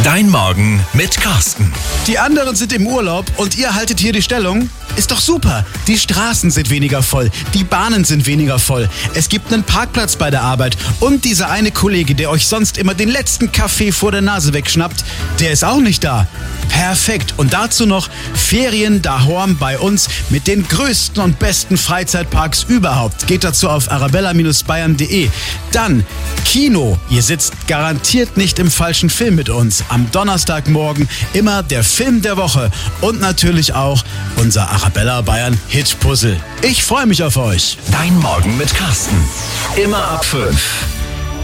Dein Morgen mit Carsten. Die anderen sind im Urlaub und ihr haltet hier die Stellung? Ist doch super. Die Straßen sind weniger voll, die Bahnen sind weniger voll. Es gibt einen Parkplatz bei der Arbeit und dieser eine Kollege, der euch sonst immer den letzten Kaffee vor der Nase wegschnappt, der ist auch nicht da. Perfekt. Und dazu noch Ferien daheim bei uns mit den größten und besten Freizeitparks überhaupt. Geht dazu auf arabella-bayern.de. Dann Kino. Ihr sitzt garantiert nicht im falschen Film mit uns. Am Donnerstagmorgen immer der Film der Woche. Und natürlich auch unser Arabella Bayern Hit Puzzle. Ich freue mich auf euch. Dein Morgen mit Carsten. Immer ab 5.